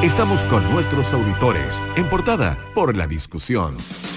Estamos con nuestros auditores en Portada por la Discusión.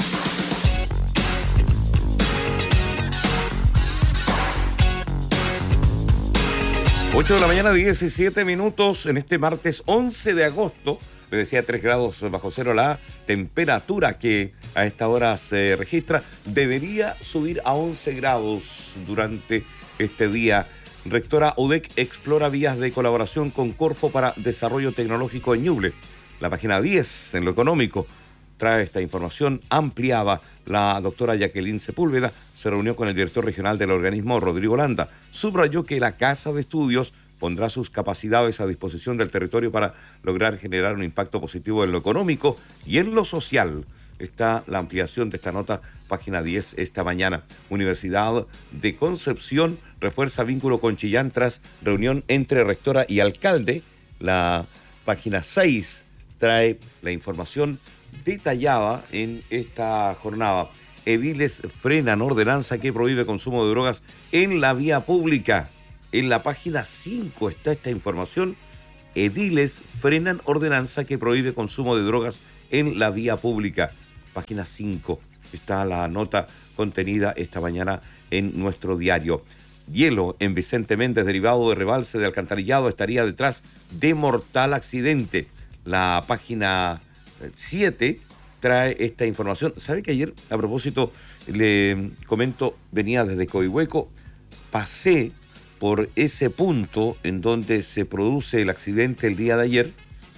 Ocho de la mañana, 17 minutos, en este martes 11 de agosto. Le decía 3 grados bajo cero la temperatura que a esta hora se registra. Debería subir a 11 grados durante este día. Rectora UDEC explora vías de colaboración con Corfo para desarrollo tecnológico en Ñuble. La página 10 en lo económico trae esta información ampliada. La doctora Jacqueline Sepúlveda se reunió con el director regional del organismo, Rodrigo Landa. Subrayó que la Casa de Estudios pondrá sus capacidades a disposición del territorio para lograr generar un impacto positivo en lo económico y en lo social. Está la ampliación de esta nota, página 10, esta mañana. Universidad de Concepción refuerza vínculo con Chillán tras reunión entre rectora y alcalde. La página 6 trae la información detallada en esta jornada. Ediles frenan ordenanza que prohíbe consumo de drogas en la vía pública. En la página 5 está esta información. Ediles frenan ordenanza que prohíbe consumo de drogas en la vía pública. Página 5 está la nota contenida esta mañana en nuestro diario. Hielo en Vicente Méndez derivado de rebalse de alcantarillado estaría detrás de mortal accidente. La página 7 trae esta información. ¿Sabe que ayer, a propósito, le comento, venía desde Coihueco, pasé por ese punto en donde se produce el accidente el día de ayer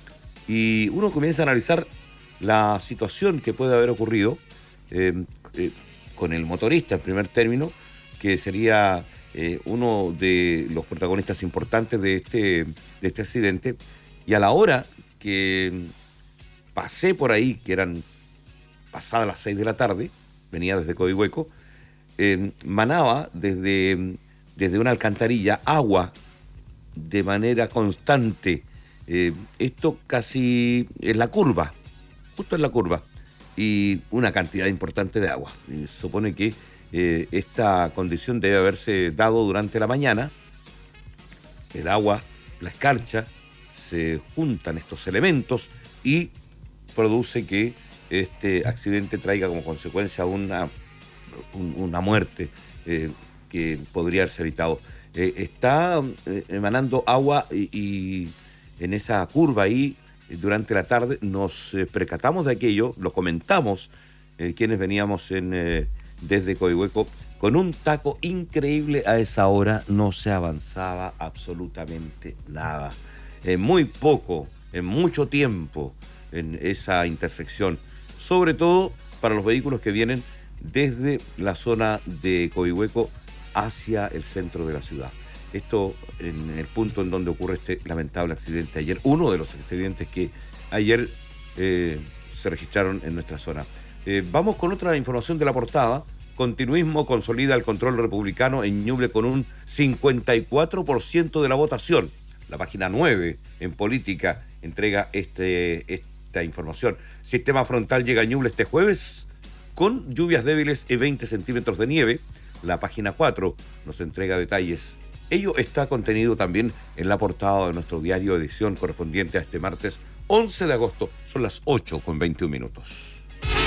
y uno comienza a analizar la situación que puede haber ocurrido con el motorista en primer término, que sería uno de los protagonistas importantes de este accidente, y a la hora que pasé por ahí, que eran pasadas las 6 de la tarde, venía desde Coihueco, manaba desde una alcantarilla agua de manera constante. Esto casi en la curva, justo en la curva, y una cantidad importante de agua. Y se supone que esta condición debe haberse dado durante la mañana. El agua, la escarcha, se juntan estos elementos y produce que este accidente traiga como consecuencia una muerte que podría haberse evitado. Está emanando agua y en esa curva ahí durante la tarde nos percatamos de aquello, lo comentamos quienes veníamos desde Coihueco, con un taco increíble. A esa hora no se avanzaba absolutamente nada. Muy poco, en mucho tiempo en esa intersección, sobre todo para los vehículos que vienen desde la zona de Coihueco hacia el centro de la ciudad. Esto en el punto en donde ocurre este lamentable accidente ayer, uno de los accidentes que ayer se registraron en nuestra zona. Vamos con otra información de la portada. Continuismo consolida el control republicano en Ñuble con un 54% de la votación. La página 9 en política entrega esta información. Sistema frontal llega a Ñuble este jueves con lluvias débiles y 20 centímetros de nieve. La página 4 nos entrega detalles. Ello está contenido también en la portada de nuestro diario, edición correspondiente a este martes 11 de agosto. Son las 8:21.